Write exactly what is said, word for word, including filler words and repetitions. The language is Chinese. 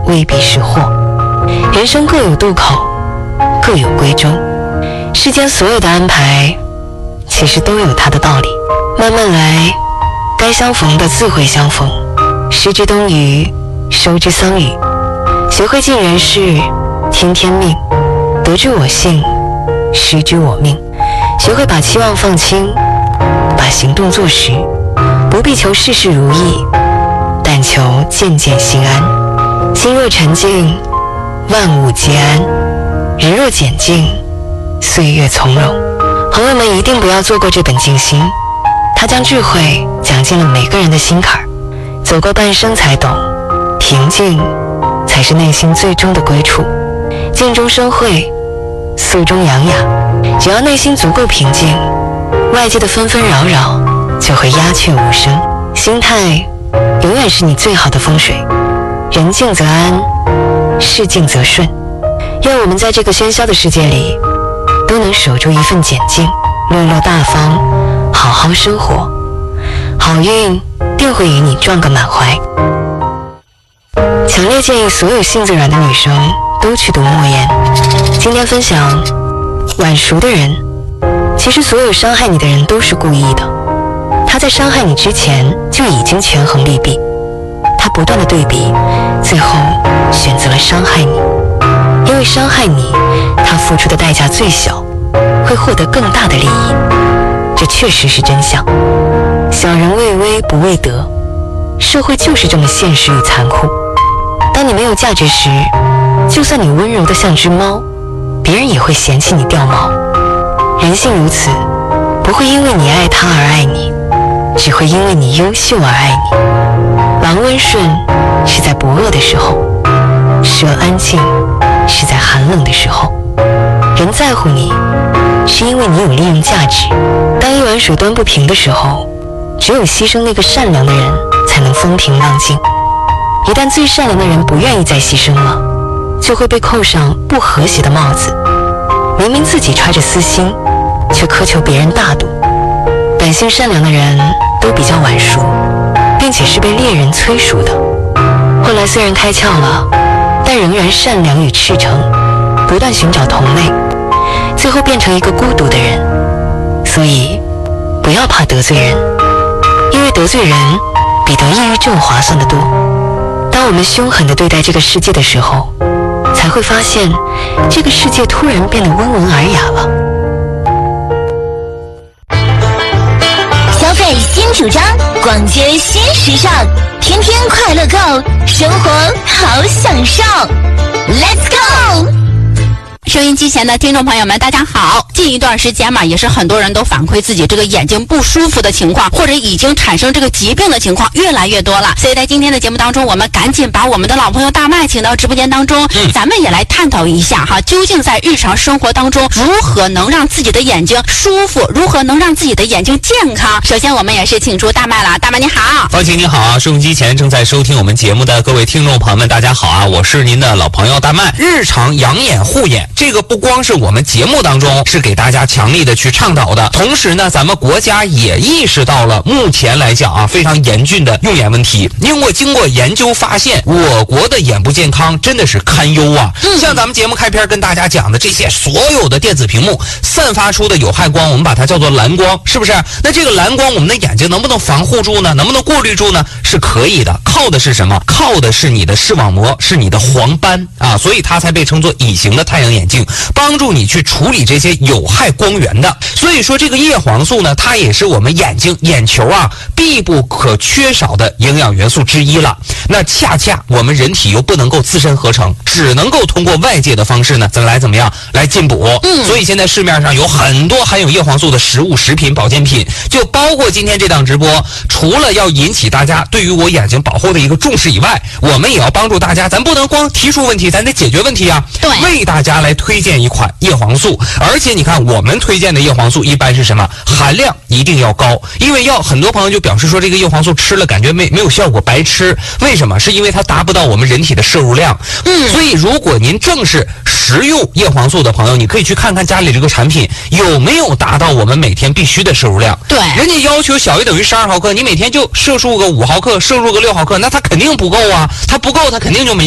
未必是祸。人生各有渡口，各有归舟，世间所有的安排其实都有它的道理。慢慢来，该相逢的自会相逢，失之东隅，收之桑榆。学会尽人事，听天命，得之我幸，失之我命。学会把期望放轻，把行动做实，不必求事事如意，但求渐渐心安。心若沉静，万物皆安；人若简静，岁月从容。朋友们一定不要错过这本静心，它将智慧讲进了每个人的心坎儿。走过半生才懂，平静才是内心最终的归处。静中生慧，素中养雅。只要内心足够平静，外界的纷纷扰扰就会鸦雀无声。心态永远是你最好的风水。人静则安，事静则顺。愿我们在这个喧嚣的世界里，都能守住一份简静，落落大方，好好生活，好运定会与你撞个满怀。强烈建议所有性子软的女生都去读莫言。今天分享，晚熟的人，其实所有伤害你的人都是故意的。他在伤害你之前就已经权衡利弊，他不断的对比，最后选择了伤害你。因为伤害你，他付出的代价最小，会获得更大的利益。这确实是真相。小人为威不为德，社会就是这么现实与残酷。当你没有价值时，就算你温柔的像只猫，别人也会嫌弃你掉毛。人性如此，不会因为你爱他而爱你，只会因为你优秀而爱你。狼温顺是在不饿的时候，蛇安静是在寒冷的时候。人在乎你，是因为你有利用价值。当一碗水端不平的时候，只有牺牲那个善良的人，才能风平浪静。一旦最善良的人不愿意再牺牲了，就会被扣上不和谐的帽子。明明自己揣着私心，却苛求别人大度。本性善良的人都比较晚熟，并且是被猎人催熟的。后来虽然开窍了，但仍然善良与赤诚，不断寻找同类，最后变成一个孤独的人。所以不要怕得罪人，因为得罪人比得抑郁症划算得多。当我们凶狠地对待这个世界的时候，才会发现这个世界突然变得温文尔雅了。 消费新主张，逛街新时尚，天天快乐购，生活好享受。 Let's go！ 收音机前的听众朋友们，大家好。近一段时间嘛，也是很多人都反馈自己这个眼睛不舒服的情况，或者已经产生这个疾病的情况越来越多了。所以在今天的节目当中，我们赶紧把我们的老朋友大麦请到直播间当中，嗯、咱们也来探讨一下哈，究竟在日常生活当中如何能让自己的眼睛舒服，如何能让自己的眼睛健康。首先我们也是请出大麦了，大麦你好。 方晴你好啊，收音机前正在收听我们节目的各位听众朋友们，大家好啊，我是您的老朋友大麦。日常养眼护眼，这个不光是我们节目当中是给大家强力的去倡导的，同时呢，咱们国家也意识到了目前来讲啊非常严峻的用眼问题。因为经过研究发现，我国的眼部健康真的是堪忧啊。嗯、像咱们节目开篇跟大家讲的这些所有的电子屏幕散发出的有害光，我们把它叫做蓝光，是不是？那这个蓝光我们的眼睛能不能防护住呢？能不能过滤住呢？是可以的。靠的是什么？靠的是你的视网膜，是你的黄斑啊，所以它才被称作隐形的太阳眼镜，帮助你去处理这些有害光源的。所以说这个叶黄素呢，它也是我们眼睛眼球啊必不可缺少的营养元素之一了。那恰恰我们人体又不能够自身合成，只能够通过外界的方式呢再来怎么样来进补。嗯，所以现在市面上有很多含有叶黄素的食物、食品、保健品，就包括今天这档直播，除了要引起大家对于我眼睛保护的一个重视以外，我们也要帮助大家，咱不能光提出问题，咱得解决问题啊。 对， 为大家来推荐一款叶黄素。而且你看我们推荐的叶黄素一般是什么？含量一定要高，因为要很多朋友就表示说这个叶黄素吃了感觉没没有效果，白吃。为什么？是因为它达不到我们人体的摄入量。嗯，所以如果您正是食用叶黄素的朋友，你可以去看看家里这个产品有没有达到我们每天必须的摄入量。 对， 人家要求小于等于十二毫克，你每天就摄入个五毫克，摄入个六毫克，那它肯定不够啊，它不够它肯定就没